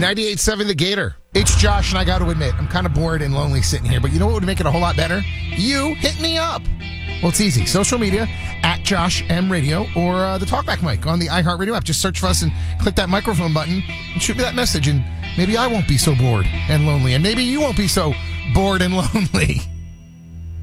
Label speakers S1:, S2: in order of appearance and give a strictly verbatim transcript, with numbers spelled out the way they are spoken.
S1: ninety-eight point seven The Gator. It's Josh, and I got to admit, I'm kind of bored and lonely sitting here. But you know what would make it a whole lot better? You hit me up. Well, it's easy. Social media, at Josh M Radio, or uh, the Talkback mic on the iHeartRadio app. Just search for us and click that microphone button and shoot me that message. And maybe I won't be so bored and lonely. And maybe you won't be so bored and lonely.